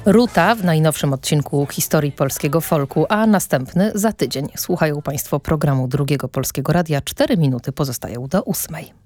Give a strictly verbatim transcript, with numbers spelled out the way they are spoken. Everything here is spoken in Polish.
Ruta w najnowszym odcinku historii polskiego folku, a następny za tydzień. Słuchają Państwo programu Drugiego Polskiego Radia. Cztery minuty pozostają do ósmej.